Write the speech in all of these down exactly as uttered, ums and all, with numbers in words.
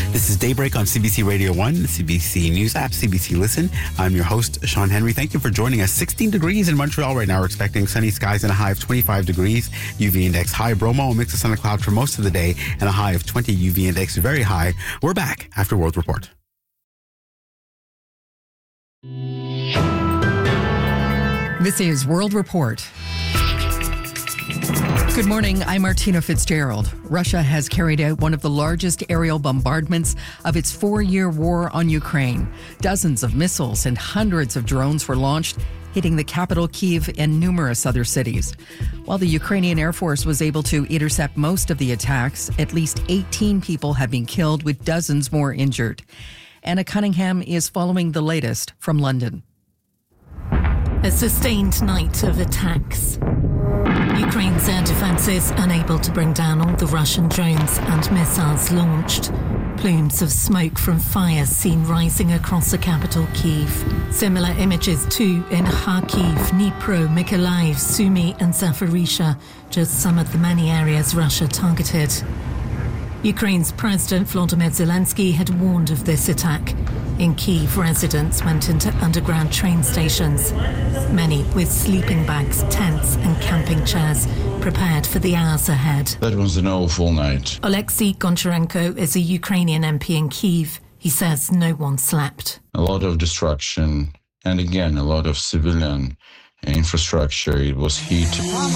This is Daybreak on C B C Radio one, the C B C News app, C B C Listen. I'm your host, Sean Henry. Thank you for joining us. sixteen degrees in Montreal right now. We're expecting sunny skies and a high of twenty-five degrees. U V index high. Bromo, a mix of sun and cloud for most of the day and a high of twenty. U V index very high. We're back after World Report. This is World Report. Good morning, I'm Martina Fitzgerald. Russia has carried out one of the largest aerial bombardments of its four-year war on Ukraine. Dozens of missiles and hundreds of drones were launched, hitting the capital Kyiv and numerous other cities. While the Ukrainian Air Force was able to intercept most of the attacks, at least eighteen people have been killed with dozens more injured. Anna Cunningham is following the latest from London. A sustained night of attacks. Ukraine's air defences unable to bring down all the Russian drones and missiles launched. Plumes of smoke from fires seen rising across the capital, Kyiv. Similar images too in Kharkiv, Dnipro, Mykolaiv, Sumy and Zaporizhzhia, just some of the many areas Russia targeted. Ukraine's President Volodymyr Zelensky had warned of this attack. In Kyiv, residents went into underground train stations, many with sleeping bags, tents and camping chairs, prepared for the hours ahead. That was an awful night. Oleksiy Goncharenko is a Ukrainian M P in Kyiv. He says no one slept. A lot of destruction, and again, a lot of civilian infrastructure. It was heat.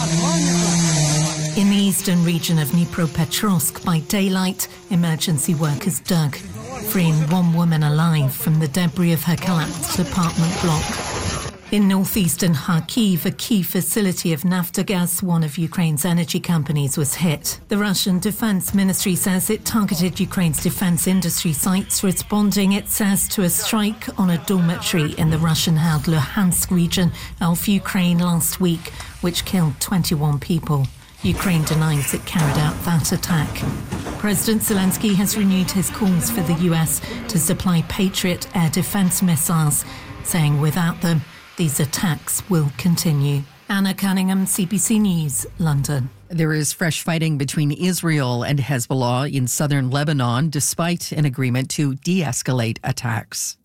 In the eastern region of Dnipropetrovsk, by daylight, emergency workers dug, freeing one woman alive from the debris of her collapsed apartment block. In northeastern Kharkiv, a key facility of Naftogaz, one of Ukraine's energy companies, was hit. The Russian Defense Ministry says it targeted Ukraine's defense industry sites, responding, it says, to a strike on a dormitory in the Russian-held Luhansk region of Ukraine last week, which killed twenty-one people. Ukraine denies it carried out that attack. President Zelensky has renewed his calls for the U S to supply Patriot air defense missiles, saying without them, these attacks will continue. Anna Cunningham, C B C News, London. There is fresh fighting between Israel and Hezbollah in southern Lebanon, despite an agreement to de-escalate attacks.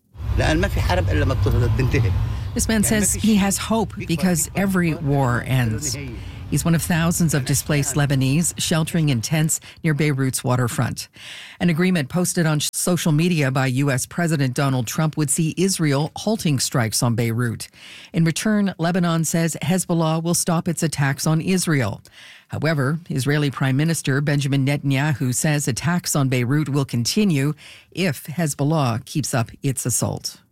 This man says he has hope because every war ends. He's one of thousands of displaced Lebanese sheltering in tents near Beirut's waterfront. An agreement posted on social media by U S President Donald Trump would see Israel halting strikes on Beirut. In return, Lebanon says Hezbollah will stop its attacks on Israel. However, Israeli Prime Minister Benjamin Netanyahu says attacks on Beirut will continue if Hezbollah keeps up its assault.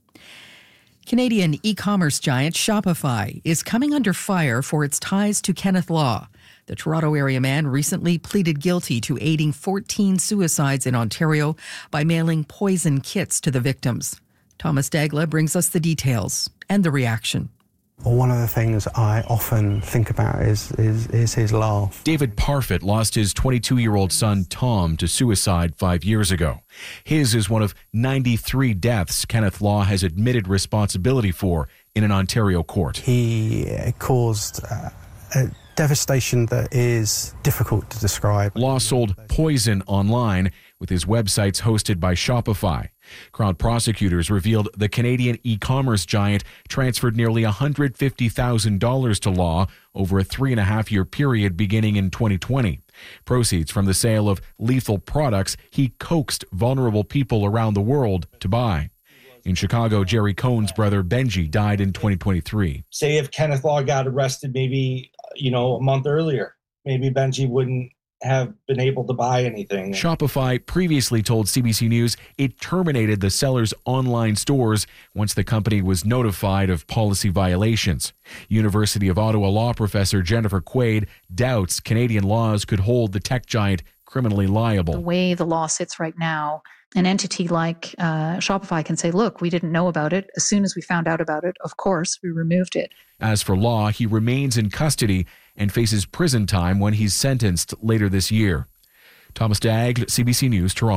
Canadian e-commerce giant Shopify is coming under fire for its ties to Kenneth Law. The Toronto area man recently pleaded guilty to aiding fourteen suicides in Ontario by mailing poison kits to the victims. Thomas Dagla brings us the details and the reaction. Well, one of the things I often think about is, is, is his laugh. David Parfit lost his twenty-two-year-old son, Tom, to suicide five years ago. His is one of ninety-three deaths Kenneth Law has admitted responsibility for in an Ontario court. He caused uh, a devastation that is difficult to describe. Law sold poison online, with his websites hosted by Shopify. Crown prosecutors revealed the Canadian e-commerce giant transferred nearly one hundred fifty thousand dollars to Law over a three and a half year period beginning in twenty twenty. Proceeds from the sale of lethal products he coaxed vulnerable people around the world to buy. In Chicago, Jerry Cohn's brother Benji died in twenty twenty-three. Say if Kenneth Law got arrested maybe, you know, a month earlier, maybe Benji wouldn't have been able to buy anything. Shopify previously told C B C News it terminated the seller's online stores once the company was notified of policy violations. University of Ottawa law professor Jennifer Quaid doubts Canadian laws could hold the tech giant criminally liable. The way the law sits right now, an entity like uh, Shopify can say, look, we didn't know about it. As soon as we found out about it, of course, we removed it. As for Law, he remains in custody and faces prison time when he's sentenced later this year. Thomas Dagg, C B C News, Toronto.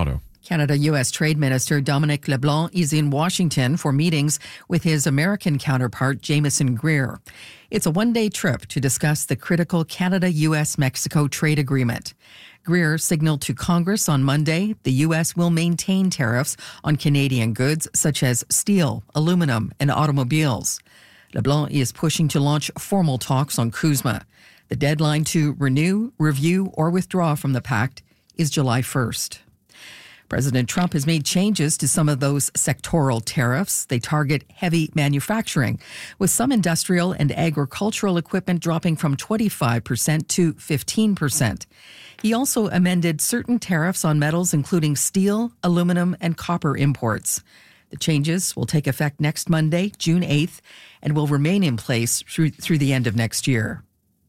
Canada-U S Trade Minister Dominic LeBlanc is in Washington for meetings with his American counterpart, Jameson Greer. It's a one-day trip to discuss the critical Canada-U S Mexico trade agreement. Greer signaled to Congress on Monday the U S will maintain tariffs on Canadian goods such as steel, aluminum, and automobiles. LeBlanc is pushing to launch formal talks on CUSMA. The deadline to renew, review, or withdraw from the pact is July first. President Trump has made changes to some of those sectoral tariffs. They target heavy manufacturing, with some industrial and agricultural equipment dropping from twenty-five percent to fifteen percent. He also amended certain tariffs on metals, including steel, aluminum, and copper imports. The changes will take effect next Monday, June eighth, and will remain in place through, through the end of next year.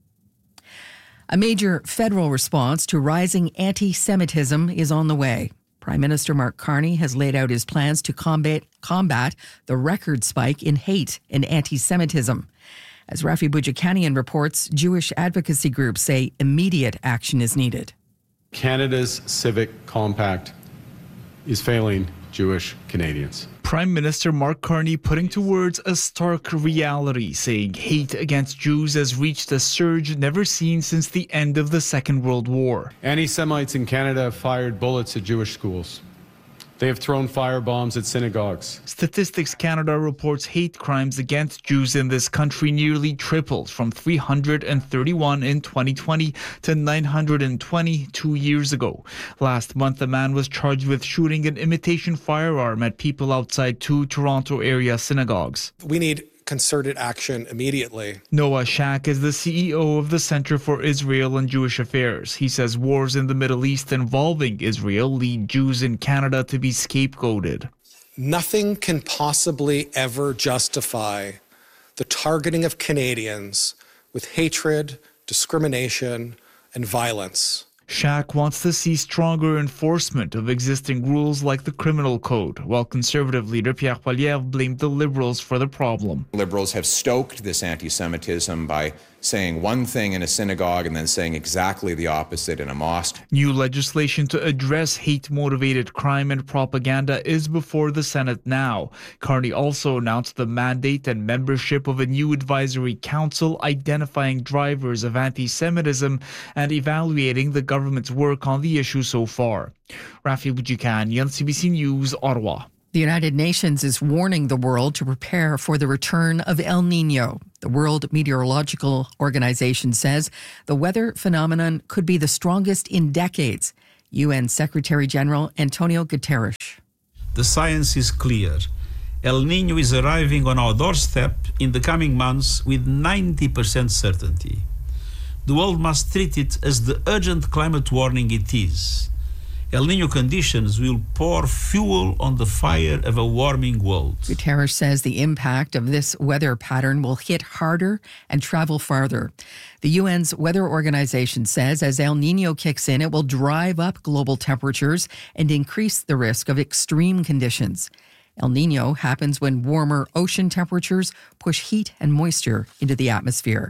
A major federal response to rising anti-Semitism is on the way. Prime Minister Mark Carney has laid out his plans to combat, combat the record spike in hate and anti-Semitism. As Rafi Boudjikanian reports, Jewish advocacy groups say immediate action is needed. Canada's civic compact is failing Jewish Canadians. Prime Minister Mark Carney putting to words a stark reality, saying hate against Jews has reached a surge never seen since the end of the Second World War. Anti-Semites in Canada have fired bullets at Jewish schools. They have thrown firebombs at synagogues. Statistics Canada reports hate crimes against Jews in this country nearly tripled from three hundred thirty-one in twenty twenty to nine hundred twenty two years ago. Last month, a man was charged with shooting an imitation firearm at people outside two Toronto area synagogues. We need concerted action immediately. Noah Shack is the C E O of the Center for Israel and Jewish Affairs. He says wars in the Middle East involving Israel lead Jews in Canada to be scapegoated. Nothing can possibly ever justify the targeting of Canadians with hatred, discrimination, and violence. Shack wants to see stronger enforcement of existing rules like the criminal code, while Conservative leader Pierre Poilievre blamed the Liberals for the problem. Liberals have stoked this anti-Semitism by saying one thing in a synagogue and then saying exactly the opposite in a mosque. New legislation to address hate-motivated crime and propaganda is before the Senate now. Carney also announced the mandate and membership of a new advisory council identifying drivers of anti-Semitism and evaluating the government's work on the issue so far. Rafi Boudjikanian, C B C News, Ottawa. The United Nations is warning the world to prepare for the return of El Niño. The World Meteorological Organization says the weather phenomenon could be the strongest in decades. U N Secretary General Antonio Guterres. The science is clear. El Niño is arriving on our doorstep in the coming months with ninety percent certainty. The world must treat it as the urgent climate warning it is. El Niño conditions will pour fuel on the fire of a warming world. Guterres says the impact of this weather pattern will hit harder and travel farther. The U N's Weather Organization says as El Niño kicks in, it will drive up global temperatures and increase the risk of extreme conditions. El Niño happens when warmer ocean temperatures push heat and moisture into the atmosphere.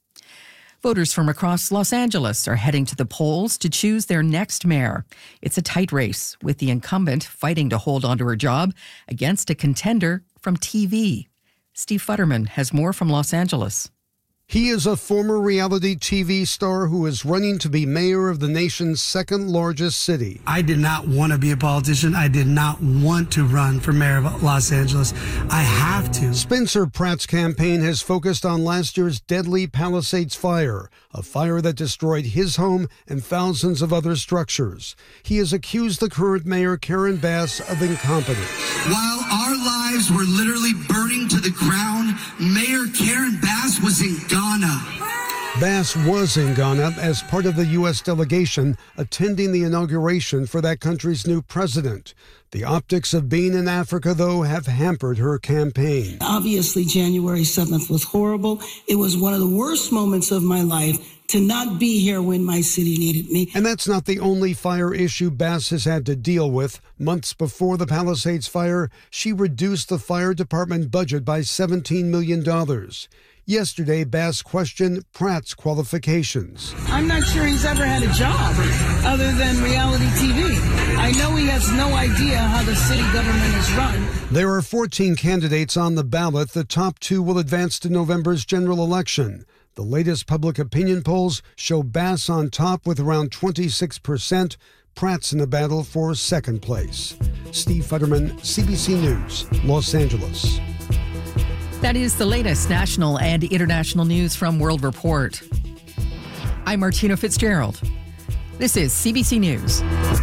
Voters from across Los Angeles are heading to the polls to choose their next mayor. It's a tight race, with the incumbent fighting to hold onto her job against a contender from T V. Steve Futterman has more from Los Angeles. He is a former reality T V star who is running to be mayor of the nation's second largest city. I did not want to be a politician. I did not want to run for mayor of Los Angeles. I have to. Spencer Pratt's campaign has focused on last year's deadly Palisades fire, a fire that destroyed his home and thousands of other structures. He has accused the current mayor, Karen Bass, of incompetence. While our lives were literally burning to the ground, Mayor Karen Bass was in Ghana. Bass was in Ghana as part of the U S delegation attending the inauguration for that country's new president. The optics of being in Africa, though, have hampered her campaign. Obviously, January seventh was horrible. It was one of the worst moments of my life to not be here when my city needed me. And that's not the only fire issue Bass has had to deal with. Months before the Palisades fire, she reduced the fire department budget by seventeen million dollars. Yesterday, Bass questioned Pratt's qualifications. I'm not sure he's ever had a job other than reality T V. I know he he has no idea how the city government is run. There are fourteen candidates on the ballot. The top two will advance to November's general election. The latest public opinion polls show Bass on top with around twenty-six percent. Pratt's in the battle for second place. Steve Futterman, C B C News, Los Angeles. That is the latest national and international news from World Report. I'm Martina Fitzgerald. This is C B C News.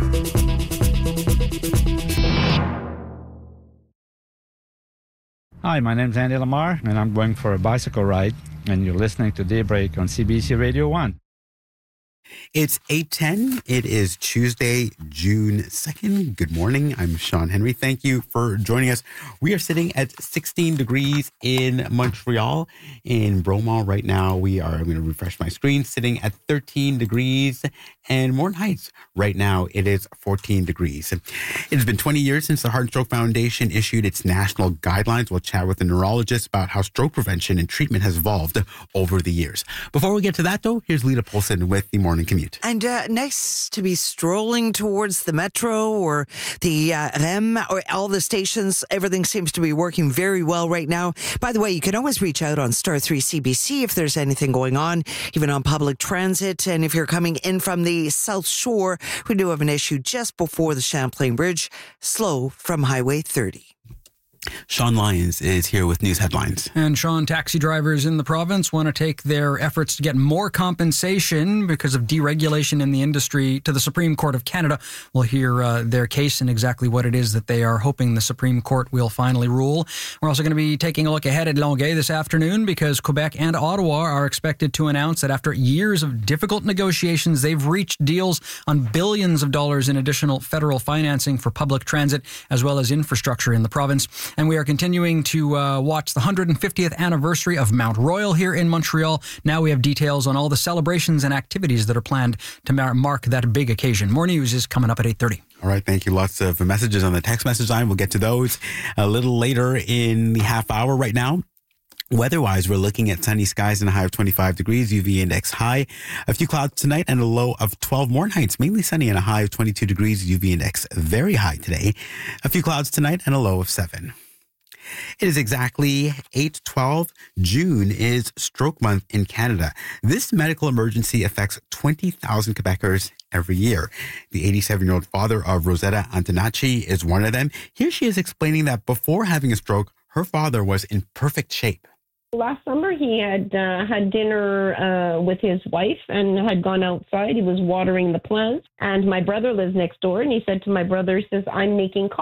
Hi, my name's Andy Lamar, and I'm going for a bicycle ride, and you're listening to Daybreak on C B C Radio one. It's eight ten. It is Tuesday, June second. Good morning. I'm Sean Henry. Thank you for joining us. We are sitting at sixteen degrees in Montreal. In Bromont right now, we are, I'm going to refresh my screen, sitting at thirteen degrees. And Morton Heights right now, it is fourteen degrees. It has been twenty years since the Heart and Stroke Foundation issued its national guidelines. We'll chat with a neurologist about how stroke prevention and treatment has evolved over the years. Before we get to that, though, here's Lita Polson with the Morning Commute. And uh, next to be strolling towards the metro or the uh, R E M or all the stations, everything seems to be working very well right now. By the way, you can always reach out on Star three C B C if there's anything going on, even on public transit. And if you're coming in from the South Shore, we do have an issue just before the Champlain Bridge, slow from Highway thirty. Sean Lyons is here with news headlines. And Sean, taxi drivers in the province want to take their efforts to get more compensation because of deregulation in the industry to the Supreme Court of Canada. We'll hear uh, their case and exactly what it is that they are hoping the Supreme Court will finally rule. We're also going to be taking a look ahead at Longueuil this afternoon because Quebec and Ottawa are expected to announce that after years of difficult negotiations, they've reached deals on billions of dollars in additional federal financing for public transit as well as infrastructure in the province. And we are continuing to uh, watch the one hundred fiftieth anniversary of Mount Royal here in Montreal. Now we have details on all the celebrations and activities that are planned to mar- mark that big occasion. More news is coming up at eight thirty. All right, thank you. Lots of messages on the text message line. We'll get to those a little later in the half hour. Right now, weather-wise, we're looking at sunny skies and a high of twenty-five degrees, U V index high. A few clouds tonight and a low of twelve. Morton Heights, mainly sunny and a high of twenty-two degrees, U V index very high today. A few clouds tonight and a low of seven. It is exactly eight twelve. June is Stroke Month in Canada. This medical emergency affects twenty thousand Quebecers every year. The eighty-seven-year-old father of Rosetta Antonacci is one of them. Here she is explaining that before having a stroke, her father was in perfect shape. Last summer, he had uh, had dinner uh, with his wife and had gone outside. He was watering the plants. And my brother lives next door. And he said to my brother, he says, I'm making coffee.